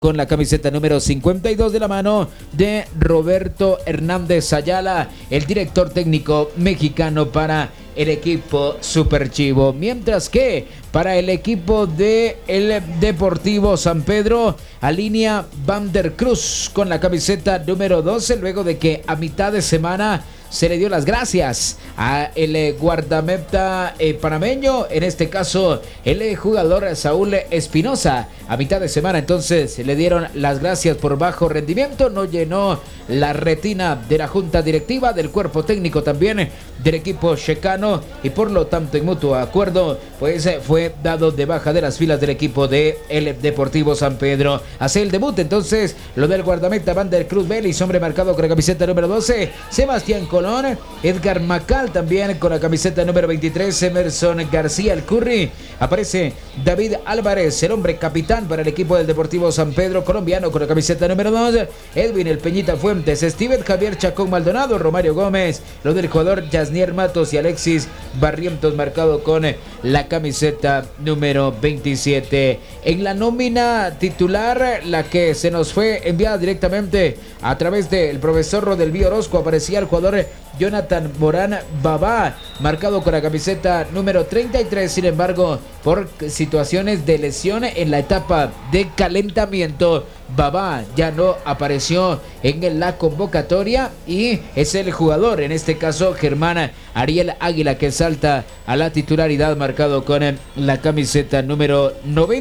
con la camiseta número 52 de la mano de Roberto Hernández Ayala, el director técnico mexicano para el equipo Super Chivo. Mientras que para el equipo de el Deportivo San Pedro alinea Van der Cruz con la camiseta número 12, luego de que a mitad de semana se le dio las gracias a el guardameta panameño, en este caso el jugador Saúl Espinosa. A mitad de semana entonces le dieron las gracias por bajo rendimiento, no llenó la retina de la junta directiva, del cuerpo técnico también del equipo checano, y por lo tanto en mutuo acuerdo pues fue dado de baja de las filas del equipo de el Deportivo San Pedro. Hace el debut entonces lo del guardameta Van der Cruz Vélez, hombre marcado con la camiseta número 12, Sebastián Colón, Edgar Macal también con la camiseta número 23, Emerson García el Curry, aparece David Álvarez, el hombre capitán para el equipo del Deportivo San Pedro colombiano con la camiseta número 2, Edwin el Peñita Fuentes, Steven Javier Chacón Maldonado, Romario Gómez, lo del jugador Yasnier Matos y Alexis Barrientos marcado con la camiseta número 27. En la nómina titular, la que se nos fue enviada directamente a través del profesor Rodelví Orozco, aparecía el jugador Jonathan Morán Babá, marcado con la camiseta número 33, sin embargo, por situaciones de lesión en la etapa de calentamiento, Babá ya no apareció en la convocatoria y es el jugador, en este caso Germán Ariel Águila, que salta a la titularidad, marcado con la camiseta número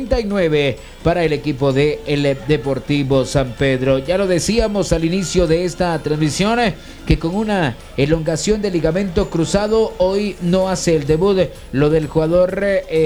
99 para el equipo de el Deportivo San Pedro. Ya lo decíamos al inicio de esta transmisión, que con una elongación del ligamento cruzado hoy no hace el debut lo del jugador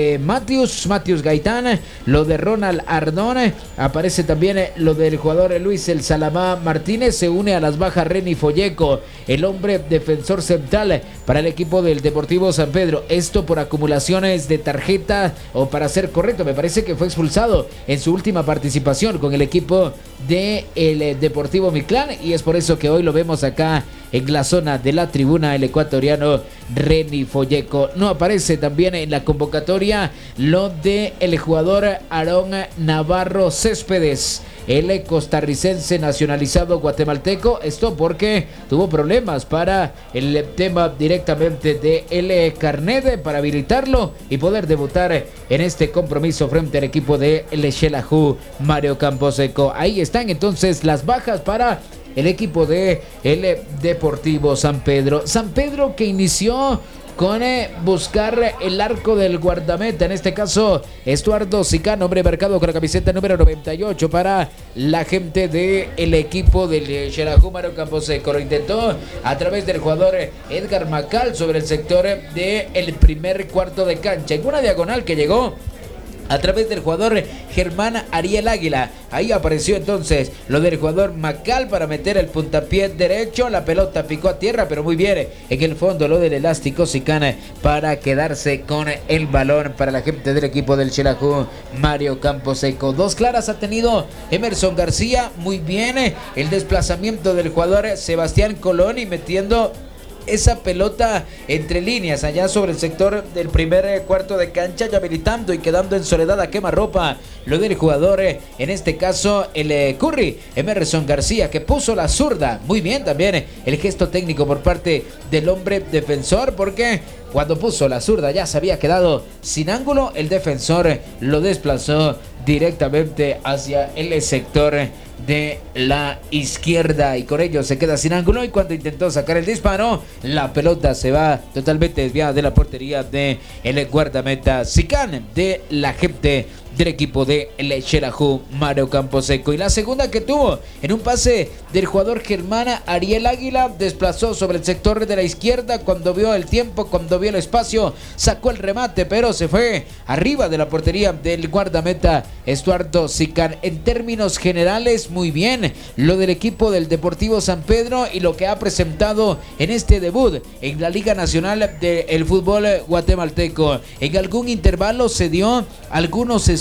Matius Gaitán, lo de Ronald Ardón, aparece también lo del jugador Luis El Salamá Martínez, se une a las bajas Reni Folleco, el hombre defensor central para el equipo del Deportivo San Pedro, esto por acumulaciones de tarjeta, o para ser correcto, me parece que fue expulsado en su última participación con el equipo de el Deportivo Mictlán, y es por eso que hoy lo vemos acá en la zona de la tribuna, el ecuatoriano Reni Folleco. No aparece también en la convocatoria lo de el jugador Aarón Navarro Céspedes, el costarricense nacionalizado guatemalteco, esto porque tuvo problemas para el tema directamente de el carnet para habilitarlo y poder debutar en este compromiso frente al equipo de el Xelajú Mario Camposeco. Ahí están entonces las bajas para el equipo de el Deportivo San Pedro. San Pedro que inició con buscar el arco del guardameta, en este caso Estuardo Sicano, hombre marcado con la camiseta número 98 para la gente del equipo del Xelajú Mario Camposeco. Lo intentó a través del jugador Edgar Macal sobre el sector del primer cuarto de cancha, en una diagonal que llegó a través del jugador Germán Ariel Águila. Ahí apareció entonces lo del jugador Macal para meter el puntapié derecho, la pelota picó a tierra, pero muy bien en el fondo lo del elástico Sicana para quedarse con el balón para la gente del equipo del Xelajú Mario Camposeco. Dos claras ha tenido Emerson García, muy bien el desplazamiento del jugador Sebastián Colón y metiendo esa pelota entre líneas allá sobre el sector del primer cuarto de cancha, ya habilitando y quedando en soledad a quemarropa lo del jugador, en este caso el Curry, Emerson García, que puso la zurda. Muy bien también el gesto técnico por parte del hombre defensor, porque cuando puso la zurda ya se había quedado sin ángulo, el defensor lo desplazó directamente hacia el sector de la izquierda y con ello se queda sin ángulo, y cuando intentó sacar el disparo la pelota se va totalmente desviada de la portería de el guardameta Sicán de la gente del equipo de el Xelajú Mario Camposeco. Y la segunda que tuvo en un pase del jugador Germán Ariel Águila, desplazó sobre el sector de la izquierda, cuando vio el tiempo, cuando vio el espacio, sacó el remate, pero se fue arriba de la portería del guardameta Estuardo Sicán. En términos generales, muy bien lo del equipo del Deportivo San Pedro y lo que ha presentado en este debut en la Liga Nacional del Fútbol Guatemalteco. En algún intervalo se dio algunos espacios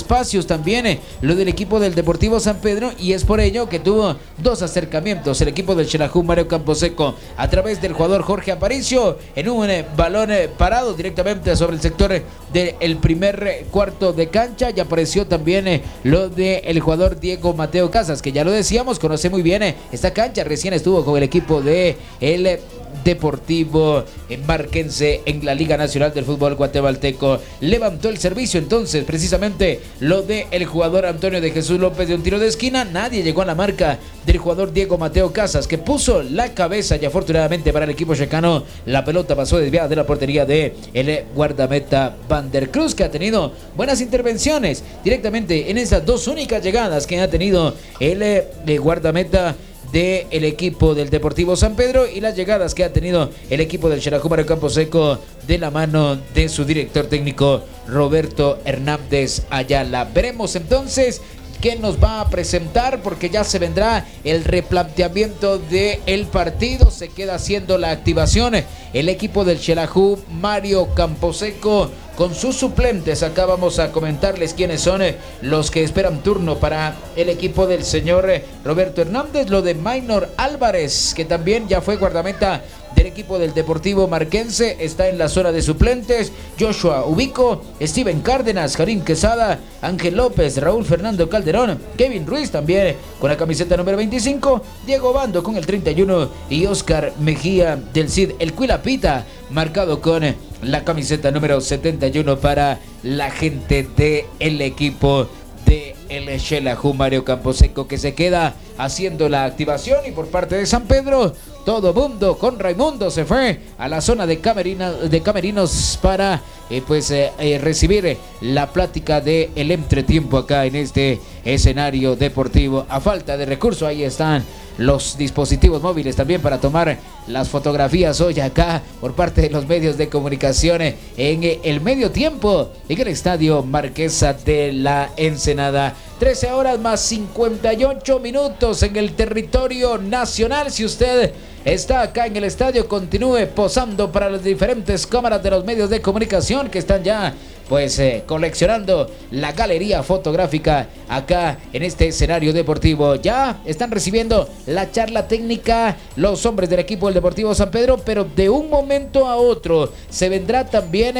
espacios también lo del equipo del Deportivo San Pedro, y es por ello que tuvo dos acercamientos el equipo del Xelajú Mario Camposeco a través del jugador Jorge Aparicio en un balón parado directamente sobre el sector del primer cuarto de cancha, y apareció también lo del jugador Diego Mateo Casas, que ya lo decíamos, conoce muy bien esta cancha, recién estuvo con el equipo de el Deportivo Marquense en la Liga Nacional del Fútbol Guatemalteco. Levantó el servicio entonces precisamente lo de el jugador Antonio de Jesús López de un tiro de esquina. Nadie llegó a la marca del jugador Diego Mateo Casas, que puso la cabeza, y afortunadamente para el equipo checano la pelota pasó desviada de la portería de el guardameta Van der Cruz, que ha tenido buenas intervenciones directamente en esas dos únicas llegadas que ha tenido el guardameta del equipo del Deportivo San Pedro, y las llegadas que ha tenido el equipo del Xelajú Mario Camposeco de la mano de su director técnico Roberto Hernández Ayala. Veremos entonces qué nos va a presentar, porque ya se vendrá el replanteamiento del partido. Se queda haciendo la activación el equipo del Xelajú Mario Camposeco con sus suplentes. Acá vamos a comentarles quiénes son los que esperan turno para el equipo del señor Roberto Hernández. Lo de Maynor Álvarez, que también ya fue guardameta del equipo del Deportivo Marquense, está en la zona de suplentes. Joshua Ubico, Steven Cárdenas, Jarín Quesada, Ángel López, Raúl Fernando Calderón, Kevin Ruiz también con la camiseta número 25, Diego Bando con el 31 y Oscar Mejía del CID El Cuilapita marcado con la camiseta número 71 para la gente del equipo de el Xelajú Mario Camposeco, que se queda haciendo la activación. Y por parte de San Pedro, todo mundo con Raimundo se fue a la zona de camerinos para recibir la plática de el entretiempo acá en este escenario deportivo. A falta de recursos, ahí están los dispositivos móviles también para tomar las fotografías hoy acá por parte de los medios de comunicación en el medio tiempo en el estadio Marquesa de la Ensenada. 13 horas más 58 minutos en el territorio nacional. Si usted está acá en el estadio, continúe posando para las diferentes cámaras de los medios de comunicación que están ya coleccionando la galería fotográfica acá en este escenario deportivo. Ya están recibiendo la charla técnica los hombres del equipo del Deportivo San Pedro, pero de un momento a otro se vendrá también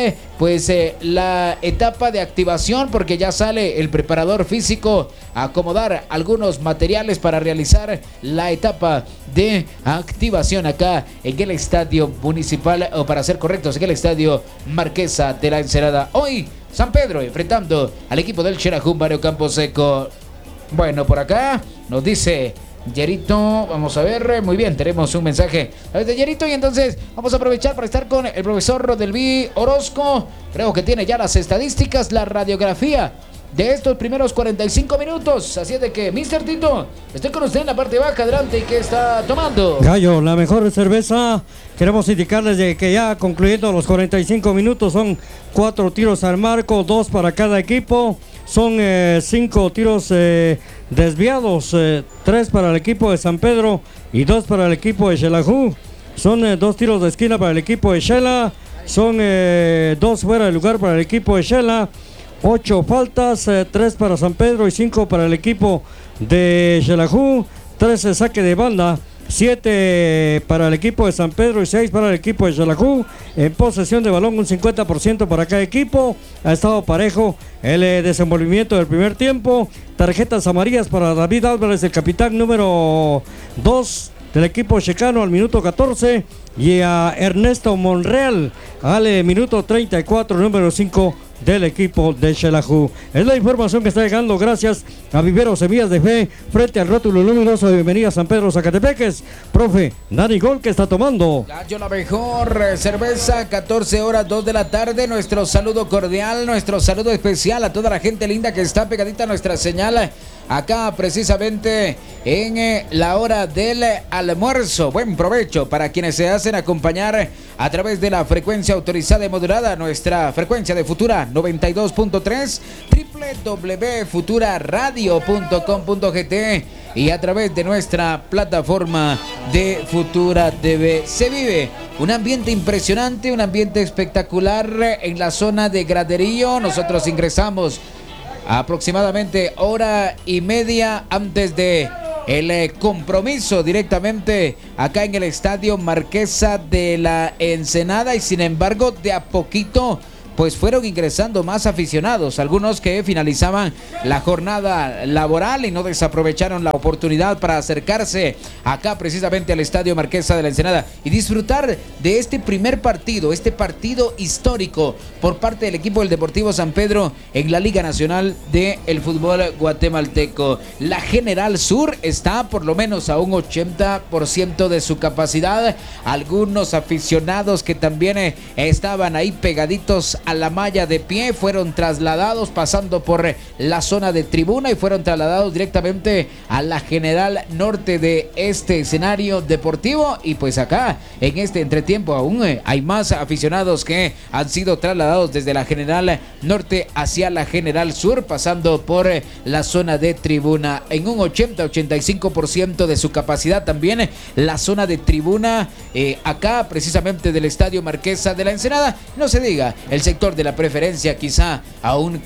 la etapa de activación, porque ya sale el preparador físico a acomodar algunos materiales para realizar la etapa de activación acá en el estadio municipal, o para ser correctos, en el estadio Marquesa de la Ensenada. Hoy San Pedro enfrentando al equipo del Xelajú Mario Camposeco. Bueno, por acá nos dice Yerito, vamos a ver, muy bien, tenemos un mensaje de Yerito, y entonces vamos a aprovechar para estar con el profesor Rodelví Orozco. Creo que tiene ya las estadísticas, la radiografía de estos primeros 45 minutos. Así es de que, Mr. Tito, estoy con usted en la parte baja, adelante. ¿Y qué está tomando? Gallo, la mejor cerveza. Queremos indicarles de que ya concluyendo los 45 minutos son 4 tiros al marco, 2 para cada equipo. Son 5 tiros desviados, 3 para el equipo de San Pedro y 2 para el equipo de Xelajú. Son 2 tiros de esquina para el equipo de Xela. Son 2 fuera de lugar para el equipo de Xela. 8 faltas, 3 para San Pedro y 5 para el equipo de Xelajú. 13 saque de banda, 7 para el equipo de San Pedro y 6 para el equipo de Xelajú. En posesión de balón un 50% para cada equipo. Ha estado parejo el desenvolvimiento del primer tiempo. Tarjetas amarillas para David Álvarez, el capitán número 2 del equipo checano al minuto 14, y a Ernesto Monreal al minuto 34, número 5 del equipo de Xelajú. Es la información que está llegando gracias a Vivero Semillas de Fe, frente al rótulo luminoso de Bienvenida San Pedro Zacatepeques. Profe Dani Gol, que está tomando Gallo, la mejor cerveza, 14 horas 2 de la tarde. Nuestro saludo cordial, nuestro saludo especial a toda la gente linda que está pegadita a nuestra señal acá precisamente en la hora del almuerzo. Buen provecho para quienes se hacen acompañar a través de la frecuencia autorizada y modulada, nuestra frecuencia de Futura 92.3, www.futuraradio.com.gt, y a través de nuestra plataforma de Futura TV. Se vive un ambiente impresionante, un ambiente espectacular en la zona de graderío. Nosotros ingresamos aproximadamente hora y media antes de el compromiso directamente acá en el Estadio Marquesa de la Ensenada, y sin embargo de a poquito pues fueron ingresando más aficionados, algunos que finalizaban la jornada laboral y no desaprovecharon la oportunidad para acercarse acá precisamente al Estadio Marquesa de la Ensenada y disfrutar de este primer partido, este partido histórico por parte del equipo del Deportivo San Pedro en la Liga Nacional del Fútbol Guatemalteco. La General Sur está por lo menos a un 80% de su capacidad, algunos aficionados que también estaban ahí pegaditos a la malla de pie fueron trasladados pasando por la zona de tribuna y fueron trasladados directamente a la General Norte de este escenario deportivo, y pues acá en este entretiempo aún hay más aficionados que han sido trasladados desde la General Norte hacia la General Sur pasando por la zona de tribuna en un 80-85% de su capacidad. También la zona de tribuna acá precisamente del Estadio Marquesa de la Ensenada, no se diga el sector de la preferencia, quizá a un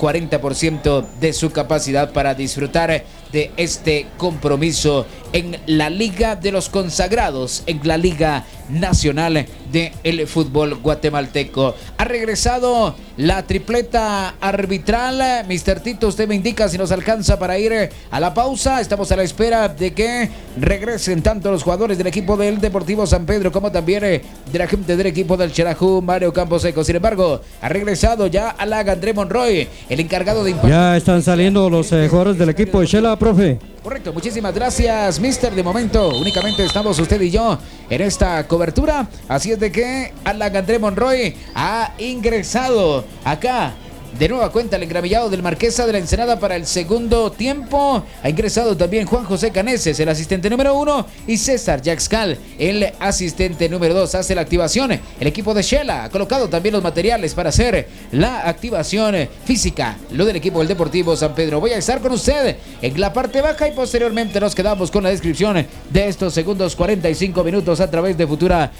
40% de su capacidad para disfrutar de este compromiso en la Liga de los Consagrados, en la Liga Nacional del Fútbol Guatemalteco. Ha regresado la tripleta arbitral. Mister Tito, usted me indica si nos alcanza para ir a la pausa. Estamos a la espera de que regresen tanto los jugadores del equipo del Deportivo San Pedro como también de la gente del equipo del Xelajú, Mario Camposeco. Sin embargo, ha regresado ya Alan André Monroy, el encargado de impartir. Ya están saliendo los jugadores del equipo de Xela, profe. Correcto, muchísimas gracias, mister. De momento únicamente estamos usted y yo en esta cobertura, así es de que Alan André Monroy ha ingresado acá de nueva cuenta el engramillado del Marquesa de la Ensenada para el segundo tiempo. Ha ingresado también Juan José Caneses, el asistente número 1, y César Yaxcal, el asistente número 2. Hace la activación el equipo de Xela. Ha colocado también los materiales para hacer la activación física, lo del equipo del Deportivo San Pedro. Voy a estar con usted en la parte baja y posteriormente nos quedamos con la descripción de estos segundos 45 minutos a través de Futura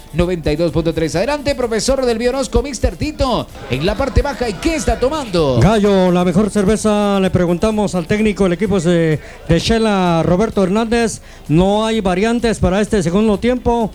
92.3. Adelante, profesor del Bionosco, Mister Tito, en la parte baja. ¿Y qué está tomando? Gallo, la mejor cerveza. Le preguntamos al técnico del equipo de Xela, Roberto Hernández. No hay variantes para este segundo tiempo.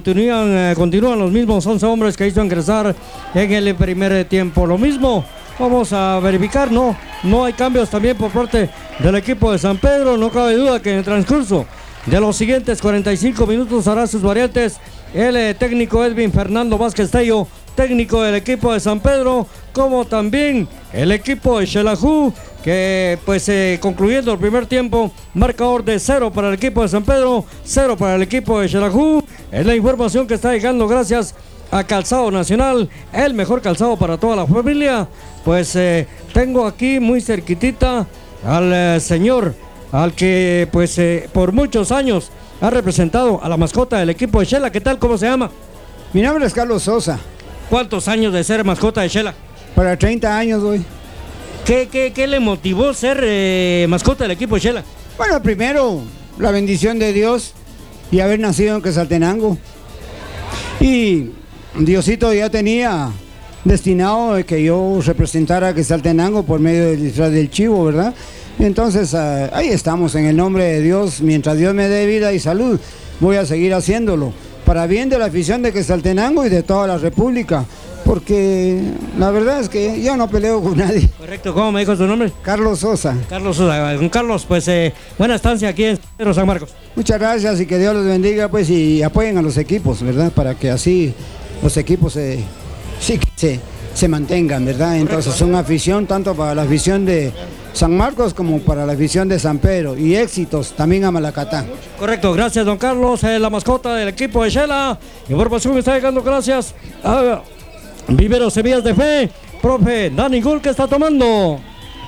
Continúan los mismos 11 hombres que hizo ingresar en el primer tiempo. Lo mismo, vamos a verificar, no hay cambios también por parte del equipo de San Pedro. No cabe duda que en el transcurso de los siguientes 45 minutos hará sus variantes el técnico Edwin Fernando Vázquez Tello, técnico del equipo de San Pedro, como también el equipo de Xelajú, que pues concluyendo el primer tiempo, marcador de 0 para el equipo de San Pedro, 0 para el equipo de Xelajú. Es la información que está llegando gracias a Calzado Nacional, el mejor calzado para toda la familia. Pues tengo aquí muy cerquitita al señor, al que pues por muchos años ha representado a la mascota del equipo de Xela. ¿Qué tal? ¿Cómo se llama? Mi nombre es Carlos Sosa. ¿Cuántos años de ser mascota de Xela? Para 30 años hoy. ¿Qué le motivó ser mascota del equipo de Xela? Bueno, primero, la bendición de Dios y haber nacido en Quetzaltenango. Y Diosito ya tenía destinado que yo representara a Quetzaltenango por medio del disfraz del chivo, ¿verdad? Entonces, ahí estamos, en el nombre de Dios. Mientras Dios me dé vida y salud, voy a seguir haciéndolo, para bien de la afición de Quetzaltenango y de toda la República, porque la verdad es que yo no peleo con nadie. Correcto, ¿cómo me dijo su nombre? Carlos Sosa. Carlos Sosa. Don Carlos, pues buena estancia aquí en Pedro San Marcos. Muchas gracias y que Dios los bendiga, pues, y apoyen a los equipos, ¿verdad? Para que así los equipos se mantengan, ¿verdad? Entonces son afición tanto para la afición de San Marcos como para la afición de San Pedro, y éxitos también a Malacatán. Correcto, gracias don Carlos, la mascota del equipo de Xela. Información que está llegando gracias a Viveros Semillas de Fe. Profe Dani Gol, ¿qué está tomando?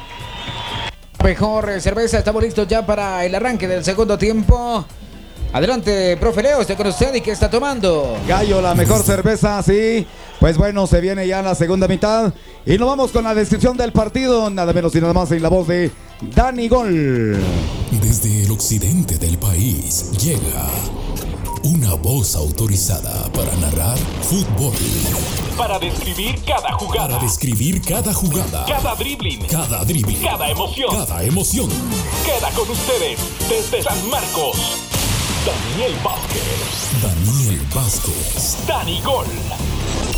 Mejor cerveza, estamos listos ya para el arranque del segundo tiempo. Adelante, profe Leo, estoy con usted. ¿Y qué está tomando? Gallo, la mejor cerveza, sí. Pues bueno, se viene ya la segunda mitad y nos vamos con la descripción del partido, nada menos y nada más en la voz de Dani Gol. Desde el occidente del país llega Una voz autorizada para narrar fútbol. Para describir cada jugada. Para describir cada jugada. Cada dribbling. Cada dribbling. Cada emoción. Cada emoción. Queda con ustedes desde San Marcos, Daniel Vázquez. Daniel Vázquez. Dani Gol.